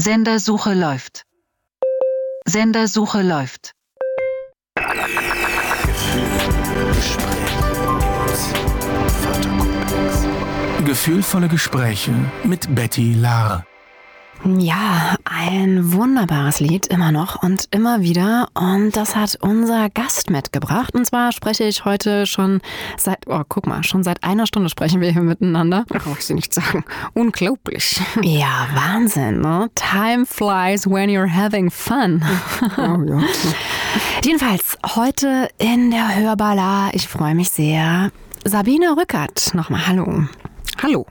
Sendersuche läuft. Sendersuche läuft. Gefühlvolle Gespräche mit Betty Lahr. Ja, ein wunderbares Lied, immer noch und immer wieder. Und das hat unser Gast mitgebracht. Und zwar spreche ich heute schon seit einer Stunde sprechen wir hier miteinander. Ach, was ich nicht sagen. Unglaublich. Ja, Wahnsinn, ne? Time flies when you're having fun. Oh, ja. Jedenfalls heute in der Hörbar, ich freue mich sehr. Sabine Rückert, nochmal hallo. Hallo.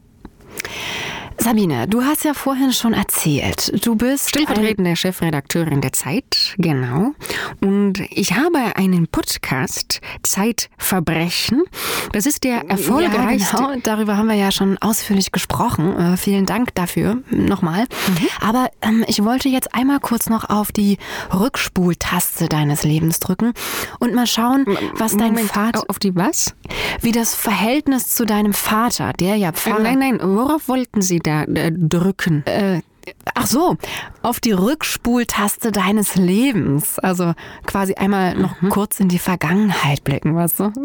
Sabine, du hast ja vorhin schon erzählt, du bist stellvertretende Chefredakteurin der Zeit, genau. Und ich habe einen Podcast, Zeitverbrechen. Das ist der erfolgreichste. Ja, genau, darüber haben wir ja schon ausführlich gesprochen. Vielen Dank dafür nochmal. Aber ich wollte jetzt einmal kurz noch auf die Rückspultaste deines Lebens drücken und mal schauen, was dein Vater... Auf die was? Wie das Verhältnis zu deinem Vater, der ja Pfarrer... Nein, worauf wollten Sie da drücken? Ach so, auf die Rückspultaste deines Lebens. Also quasi einmal noch kurz in die Vergangenheit blicken, weißt du?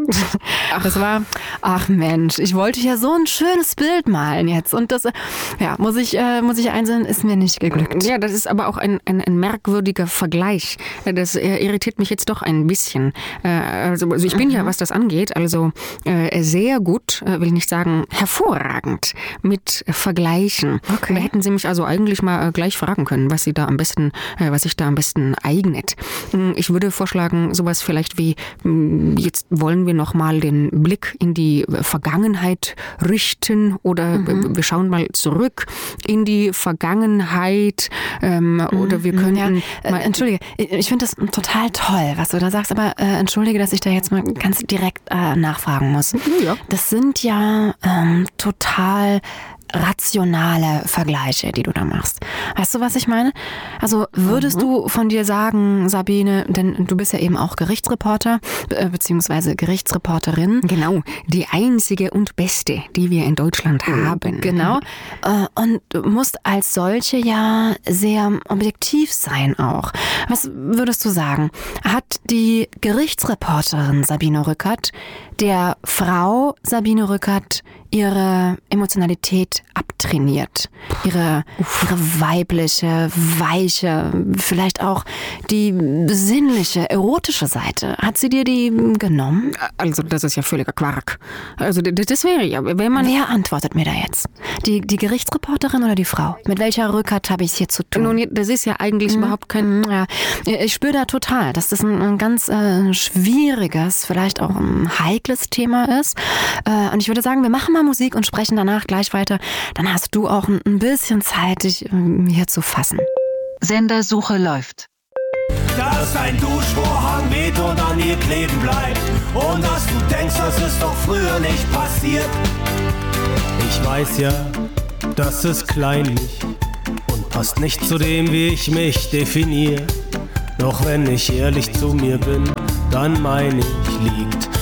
Ach Mensch, ich wollte ja so ein schönes Bild malen jetzt. Und das, ja, muss ich einsehen, ist mir nicht geglückt. Ja, das ist aber auch ein merkwürdiger Vergleich. Das irritiert mich jetzt doch ein bisschen. Also ich bin ja, was das angeht, also sehr gut, will ich nicht sagen, hervorragend mit Vergleichen. Okay. Da hätten Sie mich also eigentlich mal gleich fragen können, was sich da am besten eignet. Ich würde vorschlagen, sowas vielleicht wie, jetzt wollen wir noch mal den Blick in die Vergangenheit richten oder wir schauen mal zurück in die Vergangenheit oder wir könnten... Ja, entschuldige, ich finde das total toll, was du da sagst, aber entschuldige, dass ich da jetzt mal ganz direkt nachfragen muss. Ja. Das sind ja total rationale Vergleiche, die du da machst. Weißt du, was ich meine? Also würdest du von dir sagen, Sabine, denn du bist ja eben auch Gerichtsreporter, beziehungsweise Gerichtsreporterin. Genau, die einzige und beste, die wir in Deutschland haben. Genau. Und du musst als solche ja sehr objektiv sein auch. Was würdest du sagen? Hat die Gerichtsreporterin Sabine Rückert der Frau Sabine Rückert ihre Emotionalität abtrainiert? Ihre weibliche, weiche, vielleicht auch die sinnliche, erotische Seite. Hat sie dir die genommen? Also das ist ja völliger Quark. Also das wäre ja, wenn man... Wer antwortet mir da jetzt? Die Gerichtsreporterin oder die Frau? Mit welcher Rückert habe ich es hier zu tun? Nun, das ist ja eigentlich überhaupt kein... Ja, ich spüre da total, dass das ein ganz schwieriges, vielleicht auch ein heikles Thema ist. Und ich würde sagen, wir machen mal Musik und sprechen danach gleich weiter. Dann hast du auch ein bisschen Zeit, dich hier zu fassen. Sendersuche läuft. Dass dein Duschvorhang weht und an ihr kleben bleibt und dass du denkst, das ist doch früher nicht passiert. Ich weiß ja, das ist kleinlich und passt nicht zu dem, wie ich mich definiere. Doch wenn ich ehrlich zu mir bin, dann meine ich, liegt